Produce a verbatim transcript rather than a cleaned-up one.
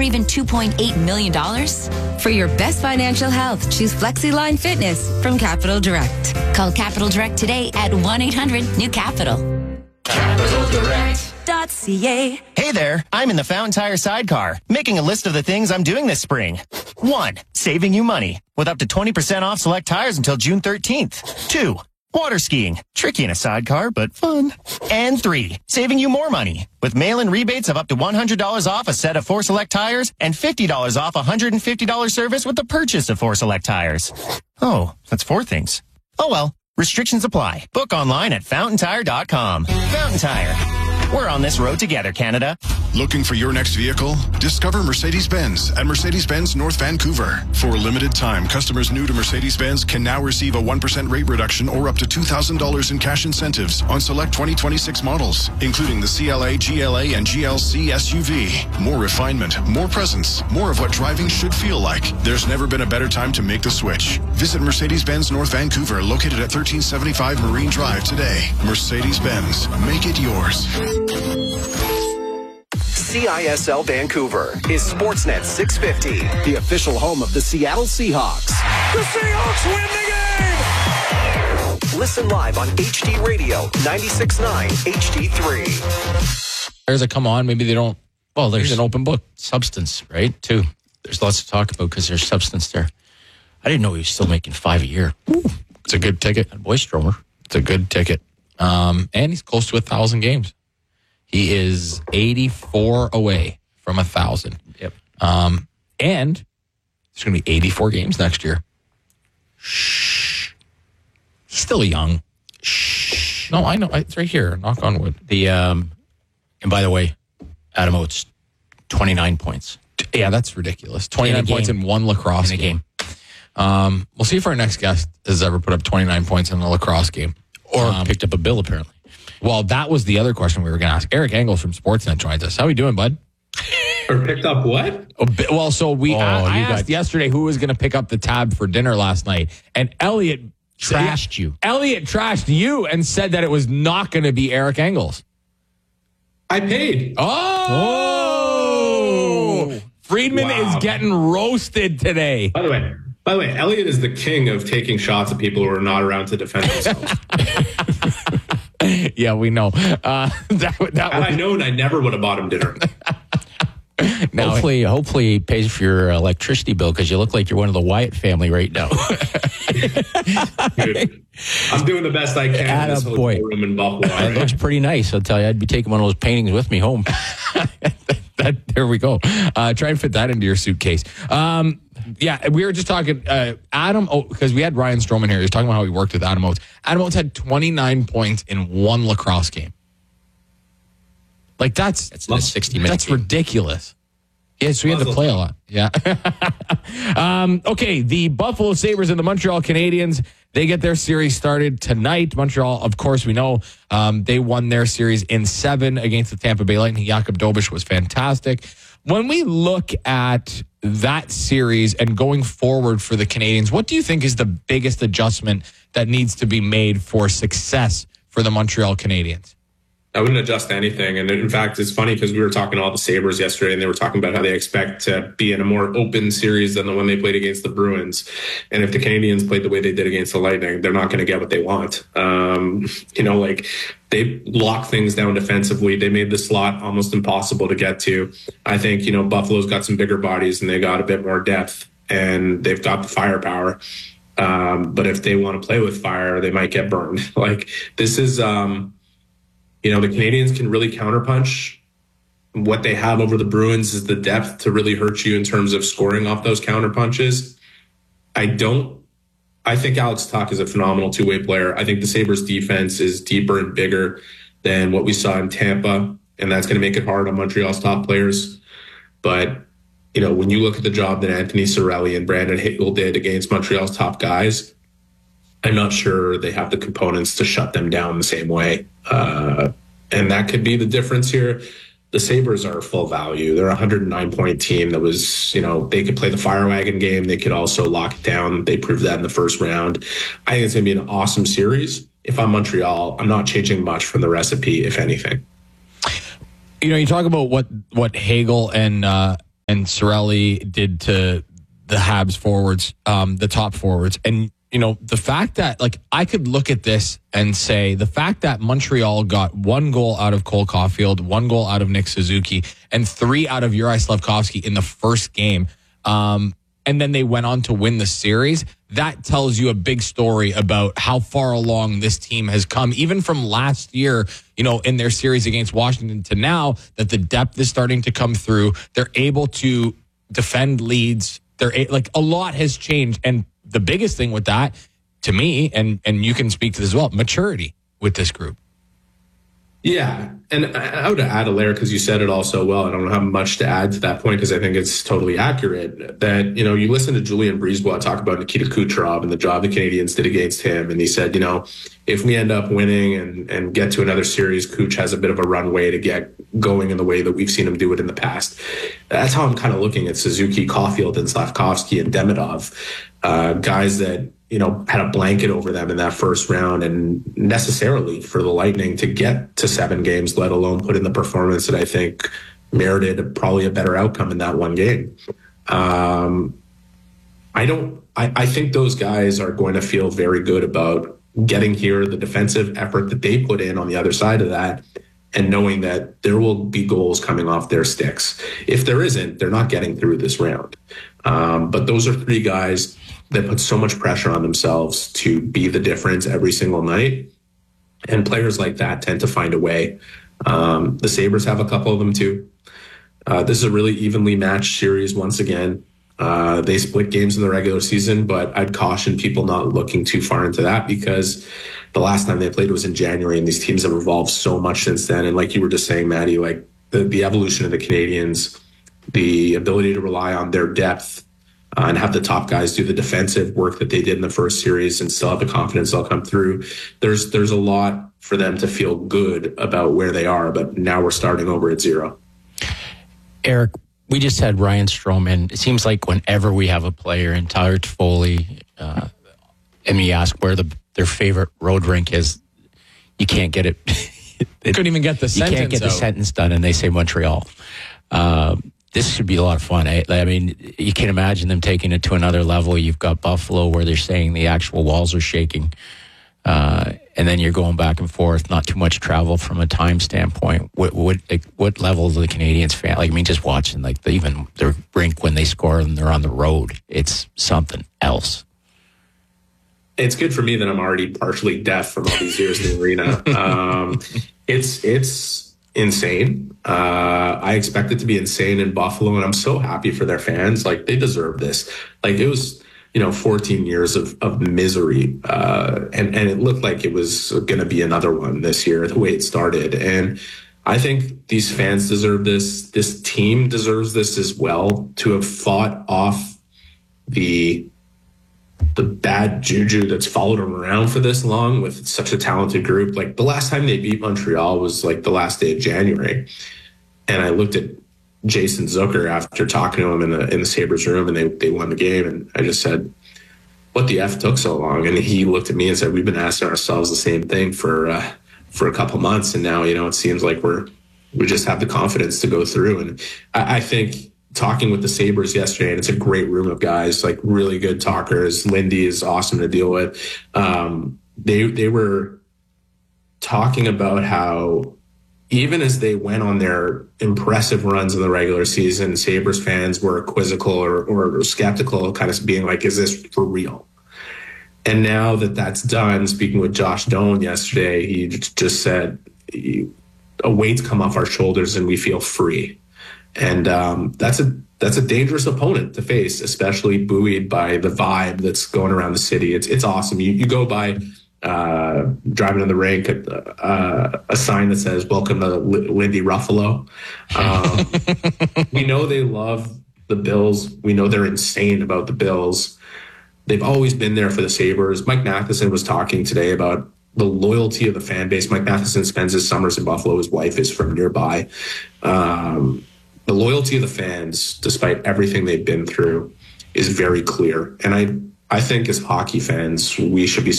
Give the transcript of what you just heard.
even two point eight million dollars? For your best financial health, choose FlexiLine Fitness from Capital Direct. Call Capital Direct today at one eight hundred new capital. Capital Direct. .ca. Hey there, I'm in the Fountain Tire sidecar, making a list of the things I'm doing this spring. One, saving you money, with up to twenty percent off select tires until June thirteenth. Two, water skiing, tricky in a sidecar, but fun. And three, saving you more money, with mail-in rebates of up to one hundred dollars off a set of four select tires and fifty dollars off a one hundred fifty dollars service with the purchase of four select tires. Oh, that's four things. Oh well, restrictions apply. Book online at fountain tire dot com. Fountain Tire. We're on this road together, Canada. Looking for your next vehicle? Discover Mercedes-Benz at Mercedes-Benz North Vancouver. For a limited time, customers new to Mercedes-Benz can now receive a one percent rate reduction or up to two thousand dollars in cash incentives on select twenty twenty-six models, including the C L A, G L A, and G L C S U V. More refinement, more presence, more of what driving should feel like. There's never been a better time to make the switch. Visit Mercedes-Benz North Vancouver, located at thirteen seventy-five Marine Drive today. Mercedes-Benz, make it yours. C I S L Vancouver is Sportsnet six fifty, the official home of the Seattle Seahawks. The Seahawks win the game! Listen live on H D Radio, ninety-six point nine H D three. There's a come on, maybe they don't. Well, there's, there's an open book. Substance, right? Too. There's lots to talk about because there's substance there. I didn't know he was still making five a year. Ooh, it's a good ticket. And boy, Stromer. It's a good ticket. Um, and he's close to a thousand games. He is eighty-four away from a thousand. Yep. Um, and there's going to be eighty-four games next year. Shh. He's still young. Shh. No, I know. It's right here. Knock on wood. The um, and by the way, Adam Oates, twenty-nine points. Yeah, that's ridiculous. twenty-nine points in one lacrosse in a game. game. Um, we'll see if our next guest has ever put up twenty-nine points in a lacrosse game. Or um, picked up a bill, apparently. Well, that was the other question we were going to ask. Eric Engels from Sportsnet joins us. How are you doing, bud? Or picked up what? Oh, well, so we oh, I, I you asked got... yesterday who was going to pick up the tab for dinner last night, and Elliot trashed you. Elliot trashed you and said that it was not going to be Eric Engels. I paid. Oh, oh! Friedman wow. is getting roasted today. By the way, by the way, Elliot is the king of taking shots at people who are not around to defend themselves. Yeah, we know. Uh, that, that Had I known, I never would have bought him dinner. Now, hopefully, hopefully he pays for your electricity bill because you look like you're one of the Wyatt family right now. Dude, I'm doing the best I can in this hotel boy. room in Buffalo. It right? looks pretty nice. I'll tell you, I'd be taking one of those paintings with me home. that, there we go. Uh, try and fit that into your suitcase. Um, yeah, we were just talking, uh, Adam, oh, because we had Ryan Stroman here. He was talking about how he worked with Adam Oates. Adam Oates had twenty-nine points in one lacrosse game. Like, that's... That's a sixty-minute That's game. ridiculous. Yeah, so we had to play a lot. Yeah. um, okay, the Buffalo Sabres and the Montreal Canadiens, they get their series started tonight. Montreal, of course, we know, um, they won their series in seven against the Tampa Bay Lightning. Jakub Dobeš was fantastic. When we look at that series and going forward for the Canadiens, what do you think is the biggest adjustment that needs to be made for success for the Montreal Canadiens? I wouldn't adjust anything. And in fact, it's funny because we were talking to all the Sabres yesterday and they were talking about how they expect to be in a more open series than the one they played against the Bruins. And if the Canadiens played the way they did against the Lightning, they're not going to get what they want. Um, you know, like they lock things down defensively. They made the slot almost impossible to get to. I think, you know, Buffalo's got some bigger bodies and they got a bit more depth and they've got the firepower. Um, but if they want to play with fire, they might get burned. Like this is, um, You know, the Canadiens can really counterpunch. What they have over the Bruins is the depth to really hurt you in terms of scoring off those counterpunches. I don't, I think Alex Tuch is a phenomenal two-way player. I think the Sabres defense is deeper and bigger than what we saw in Tampa, and that's going to make it hard on Montreal's top players. But, you know, when you look at the job that Anthony Cirelli and Brandon Hagel did against Montreal's top guys, I'm not sure they have the components to shut them down the same way. Uh, and that could be the difference here. The Sabres are full value. They're a one hundred nine point team that was, you know, they could play the fire wagon game. They could also lock it down. They proved that in the first round. I think it's going to be an awesome series. If I'm Montreal, I'm not changing much from the recipe, if anything. You know, you talk about what, what Hagel and, uh, and Cirelli did to the Habs forwards, um, the top forwards. And, you know, the fact that, like, I could look at this and say the fact that Montreal got one goal out of Cole Caulfield, one goal out of Nick Suzuki, and three out of Juraj Slafkovsky in the first game, um, and then they went on to win the series, that tells you a big story about how far along this team has come, even from last year, you know, in their series against Washington to now, that the depth is starting to come through. They're able to defend leads. They're a, like a lot has changed. And the biggest thing with that, to me, and, and you can speak to this as well, maturity with this group. Yeah, and I would add a layer because you said it all so well. I don't have much to add to that point because I think it's totally accurate. That, you know, you listen to Julian Brisebois talk about Nikita Kucherov and the job the Canadians did against him, and he said, you know, if we end up winning and, and get to another series, Kuch has a bit of a runway to get going in the way that we've seen him do it in the past. That's how I'm kind of looking at Suzuki, Caulfield, and Slafkovsky and Demidov, uh, guys that, you know, had a blanket over them in that first round, and necessarily for the Lightning to get to seven games, let alone put in the performance that I think merited probably a better outcome in that one game. Um, I don't, I, I think those guys are going to feel very good about getting here, the defensive effort that they put in on the other side of that, and knowing that there will be goals coming off their sticks. If there isn't, they're not getting through this round. Um, but those are three guys that put so much pressure on themselves to be the difference every single night. And players like that tend to find a way. Um, the Sabres have a couple of them too. Uh, this is a really evenly matched series once again. Uh, they split games in the regular season, but I'd caution people not looking too far into that because the last time they played was in January, and these teams have evolved so much since then. And like you were just saying, Maddie, like the, the evolution of the Canadians, the ability to rely on their depth, Uh, and have the top guys do the defensive work that they did in the first series and still have the confidence they'll come through. There's there's a lot for them to feel good about where they are, but now we're starting over at zero. Eric, we just had Ryan Stroman. It seems like whenever we have a player in Tyler Toffoli, uh, and we ask where the their favorite road rink is, you can't get it. it Couldn't even get the you sentence You can't get out. the sentence done, and they say Montreal. Uh, This should be a lot of fun. I, I mean, you can imagine them taking it to another level. You've got Buffalo where they're saying the actual walls are shaking. Uh, and then you're going back and forth, not too much travel from a time standpoint. What what, like, what level do the Canadians fan? Like, I mean, just watching, like, the, even their rink when they score and they're on the road, it's something else. It's good for me that I'm already partially deaf from all these years in the arena. Um, it's, it's, insane. Uh, I expect it to be insane in Buffalo, and I'm so happy for their fans. Like, they deserve this. Like, it was, you know, fourteen years of, of misery. Uh, and, and it looked like it was going to be another one this year, the way it started. And I think these fans deserve this. This team deserves this as well, to have fought off the the bad juju that's followed them around for this long with such a talented group. Like, the last time they beat Montreal was like the last day of January. And I looked at Jason Zucker after talking to him in the, in the Sabres room, and they, they won the game. And I just said, what the F took so long? And he looked at me and said, we've been asking ourselves the same thing for, uh, for a couple months. And now, you know, it seems like we're, we just have the confidence to go through. And I, I think, talking with the Sabres yesterday, and it's a great room of guys, like really good talkers. Lindy is awesome to deal with. Um, they they were talking about how even as they went on their impressive runs in the regular season, Sabres fans were quizzical or, or skeptical, kind of being like, is this for real? And now that that's done, speaking with Josh Doan yesterday, he just said, a weight's come off our shoulders and we feel free. And um, that's a that's a dangerous opponent to face, especially buoyed by the vibe that's going around the city. It's it's awesome. You you go by uh, driving in the rink, uh, a sign that says "Welcome to L- Lindy Ruffalo." Um, we know they love the Bills. We know they're insane about the Bills. They've always been there for the Sabres. Mike Matheson was talking today about the loyalty of the fan base. Mike Matheson spends his summers in Buffalo. His wife is from nearby. Um, The loyalty of the fans, despite everything they've been through, is very clear. And I, I think as hockey fans, we should be